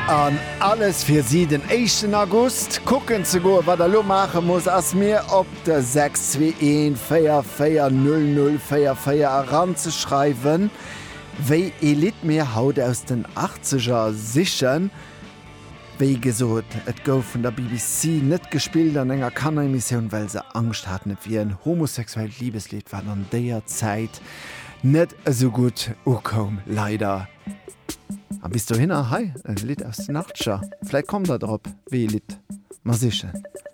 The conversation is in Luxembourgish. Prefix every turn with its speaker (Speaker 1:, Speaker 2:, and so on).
Speaker 1: An alles fir sie den 1. August gucken ze go, wat der lo machen muss ass mir op der 621440044 ranzuschreiben. Wéi Elit mir haut aus den 80er sichern. Wéi gesot, et gouf vun der BBC net gespielt an enger Kanneremissionun, weil se Angst hatten wie ein homosexuell Liebeslied war an der Zeit net so gut kom leider. Aber bist du hin? Hi, ein Lied aus der Nachtscha. Vielleicht kommt da drauf, wie Lied. Mal sicher.